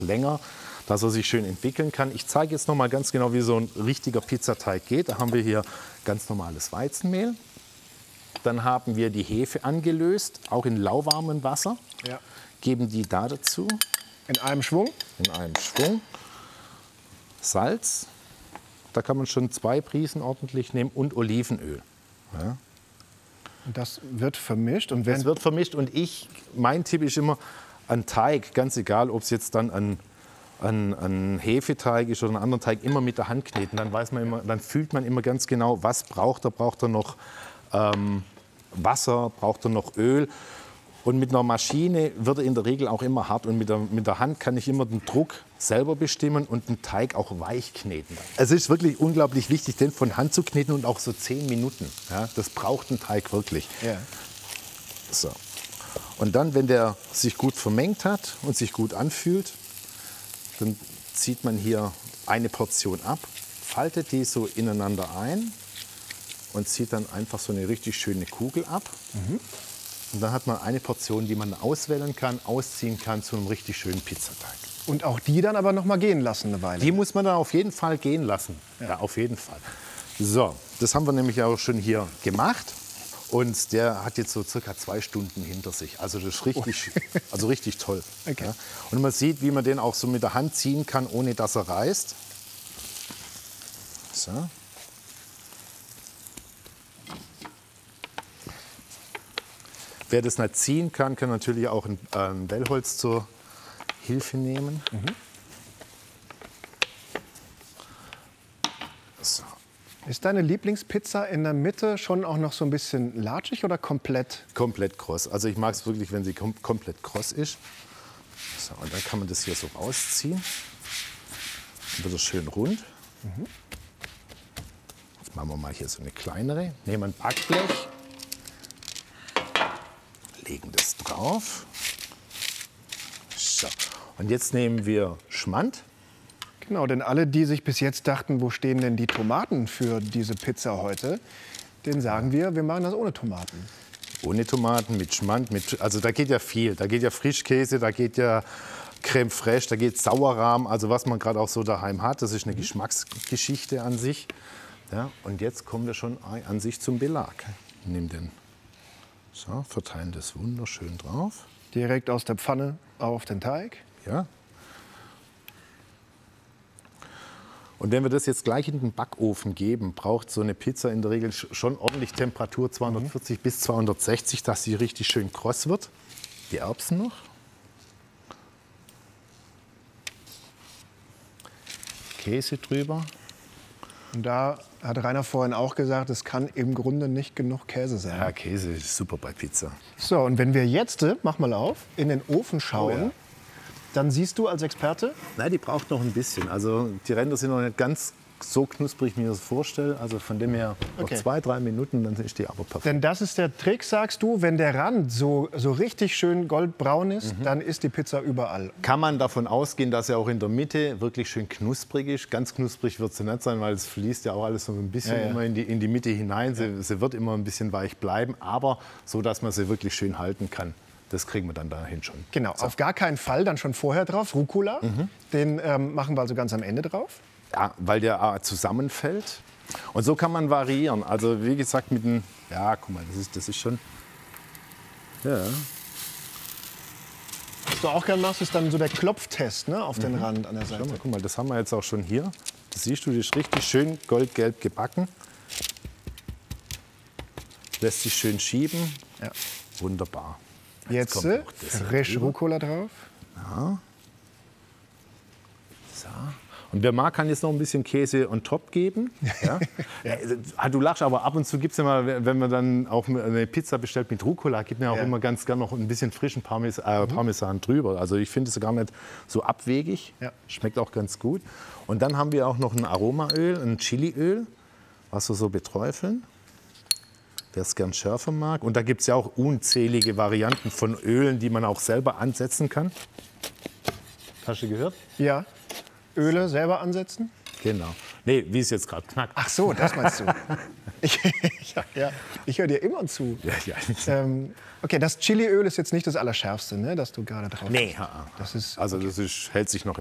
länger, dass er sich schön entwickeln kann. Ich zeige jetzt noch mal ganz genau, wie so ein richtiger Pizzateig geht. Da haben wir hier ganz normales Weizenmehl. Dann haben wir die Hefe angelöst, auch in lauwarmem Wasser. Ja. Geben die da dazu. In einem Schwung? In einem Schwung. Salz. Da kann man schon 2 Prisen ordentlich nehmen und Olivenöl. Ja. Und das wird vermischt. Und Das wird vermischt und mein Tipp ist immer, ein Teig, ganz egal, ob es jetzt dann ein Hefeteig ist oder ein anderer Teig, immer mit der Hand kneten. Dann weiß man immer, dann fühlt man immer ganz genau, was braucht er. Braucht er noch Wasser, braucht er noch Öl? Und mit einer Maschine wird er in der Regel auch immer hart. Und mit der Hand kann ich immer den Druck selber bestimmen und den Teig auch weich kneten. Es ist wirklich unglaublich wichtig, den von Hand zu kneten und auch so 10 Minuten. Ja, das braucht ein Teig wirklich. Ja. So. Und dann, wenn der sich gut vermengt hat und sich gut anfühlt, dann zieht man hier eine Portion ab, faltet die so ineinander ein und zieht dann einfach so eine richtig schöne Kugel ab. Und dann hat man eine Portion, die man auswählen kann, ausziehen kann zu einem richtig schönen Pizzateig. Und auch die dann aber noch mal gehen lassen eine Weile? Die muss man dann auf jeden Fall gehen lassen. Ja, auf jeden Fall. So, das haben wir nämlich auch schon hier gemacht. Und der hat jetzt so circa 2 Stunden hinter sich. Also das ist richtig toll. Okay. Ja. Und man sieht, wie man den auch so mit der Hand ziehen kann, ohne dass er reißt. So. Wer das nicht ziehen kann, kann natürlich auch ein Wellholz zur Hilfe nehmen. So. Ist deine Lieblingspizza in der Mitte schon auch noch so ein bisschen latschig oder komplett? Komplett kross. Also ich mag es wirklich, wenn sie komplett kross ist. So, und dann kann man das hier so rausziehen. Dann wird es schön rund. Jetzt machen wir mal hier so eine kleinere. Nehmen ein Backblech. Legen das drauf. So. Und jetzt nehmen wir Schmand. Genau, denn alle, die sich bis jetzt dachten, wo stehen denn die Tomaten für diese Pizza heute, denen sagen wir machen das ohne Tomaten. Ohne Tomaten, mit Schmand, also da geht ja viel. Da geht ja Frischkäse, da geht ja Crème fraîche, da geht Sauerrahm, also was man gerade auch so daheim hat. Das ist eine Geschmacksgeschichte an sich. Ja, und jetzt kommen wir schon an sich zum Belag. Nimm den. So, verteilen das wunderschön drauf. Direkt aus der Pfanne auf den Teig. Ja. Und wenn wir das jetzt gleich in den Backofen geben, braucht so eine Pizza in der Regel schon ordentlich Temperatur, 240 bis 260, dass sie richtig schön kross wird. Die Erbsen noch. Käse drüber. Und da hat Rainer vorhin auch gesagt, es kann im Grunde nicht genug Käse sein. Ja, Käse ist super bei Pizza. So, und wenn wir jetzt, mach mal auf, in den Ofen schauen, Oh ja. dann siehst du als Experte? Nein, die braucht noch ein bisschen. Also die Ränder sind noch nicht ganz so knusprig, wie ich mir das vorstelle. Also von dem her noch Okay. 2, 3 Minuten, dann ist die aber perfekt. Denn das ist der Trick, sagst du, wenn der Rand so richtig schön goldbraun ist, dann ist die Pizza überall. Kann man davon ausgehen, dass er auch in der Mitte wirklich schön knusprig ist. Ganz knusprig wird sie nicht sein, weil es fließt ja auch alles so ein bisschen immer in die Mitte hinein. Sie wird immer ein bisschen weich bleiben, aber so, dass man sie wirklich schön halten kann. Das kriegen wir dann dahin schon. Genau, auf gar keinen Fall dann schon vorher drauf. Rucola, den machen wir also ganz am Ende drauf. Ja, weil der zusammenfällt. Und so kann man variieren. Also wie gesagt, mit dem, ja, guck mal, das ist schon, ja. Was du auch gerne machst, ist dann so der Klopftest, ne, auf den Rand an der Seite. Schau mal, guck mal, das haben wir jetzt auch schon hier. Das siehst du, die ist richtig schön goldgelb gebacken. Lässt sich schön schieben. Ja. Wunderbar. Jetzt kommt noch das hier frisch drüber. Rucola drauf. So. Und wer mag, kann jetzt noch ein bisschen Käse on top geben. Ja? Du lachst, aber ab und zu gibt es ja mal, wenn man dann auch eine Pizza bestellt mit Rucola, gibt man ja auch immer ganz gerne noch ein bisschen frischen Parmesan drüber. Also ich finde es gar nicht so abwegig. Ja. Schmeckt auch ganz gut. Und dann haben wir auch noch ein Aromaöl, ein Chiliöl, was wir so beträufeln. Wer es gern schärfer mag. Und da gibt es ja auch unzählige Varianten von Ölen, die man auch selber ansetzen kann. Hast du gehört? Ja. Öle selber ansetzen. Genau. Nee, wie es jetzt gerade knackt. Ach so, das meinst du. Ich höre dir immer zu. Ja. Okay, das Chiliöl ist jetzt nicht das Allerschärfste, ne, das du gerade drauf hast. Nee, Das ist, also das hält sich noch